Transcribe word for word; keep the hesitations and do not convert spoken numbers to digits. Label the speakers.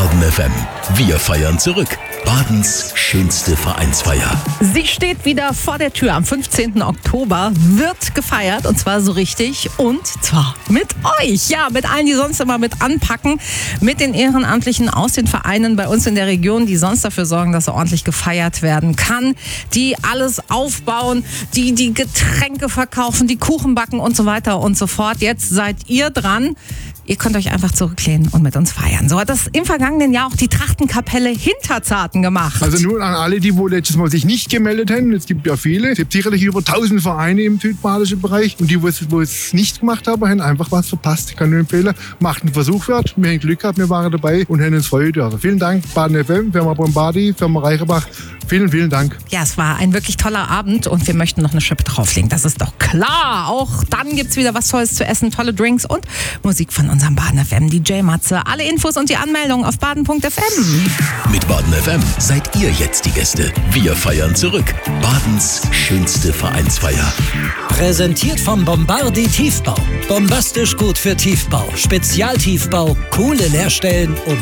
Speaker 1: Baden F M. Wir feiern zurück. Badens schönste Vereinsfeier.
Speaker 2: Sie steht wieder vor der Tür. Am fünfzehnten Oktober wird gefeiert, und zwar so richtig, und zwar mit euch. Ja, mit allen, die sonst immer mit anpacken, mit den Ehrenamtlichen aus den Vereinen bei uns in der Region, die sonst dafür sorgen, dass ordentlich gefeiert werden kann, die alles aufbauen, die die Getränke verkaufen, die Kuchen backen und so weiter und so fort. Jetzt seid ihr dran. Ihr könnt euch einfach zurücklehnen und mit uns feiern. So hat das im vergangenen Jahr auch die Trachtenkapelle Hinterzarten gemacht.
Speaker 3: Also nur an alle, die wohl letztes Mal sich nicht gemeldet haben. Es gibt ja viele. Es gibt sicherlich über tausend Vereine im südbadischen Bereich. Und die, wo es, wo es nicht gemacht haben, haben einfach was verpasst. Ich kann nur empfehlen, macht einen Versuch wert. Wir haben Glück gehabt, wir waren dabei und haben uns Freude. Also vielen Dank, Baden F M, Firma Bombadi, Firma Reichenbach. Vielen, vielen Dank.
Speaker 2: Ja, es war ein wirklich toller Abend und wir möchten noch eine Schippe drauflegen. Das ist doch klar. Auch dann gibt es wieder was Tolles zu essen, tolle Drinks und Musik von unserem Baden F M D J Matze. Alle Infos und die Anmeldung auf baden punkt f m.
Speaker 1: Mit Baden F M seid ihr jetzt die Gäste. Wir feiern zurück. Badens schönste Vereinsfeier.
Speaker 4: Präsentiert vom Bombardi Tiefbau. Bombastisch gut für Tiefbau. Spezialtiefbau, coole Leerstellen und